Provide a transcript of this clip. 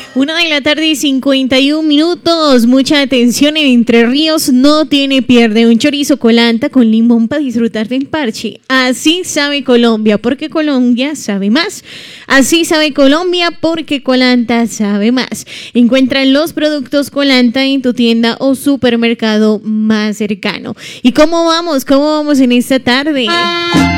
1:51 PM. Mucha atención, en Entre Ríos no tiene pierde un chorizo colanta con limón para disfrutar del parche. Así sabe Colombia, porque Colombia sabe más. Así sabe Colombia, porque Colanta sabe más. Encuentra los productos Colanta en tu tienda o supermercado más cercano. ¿Y cómo vamos? ¿Cómo vamos en esta tarde?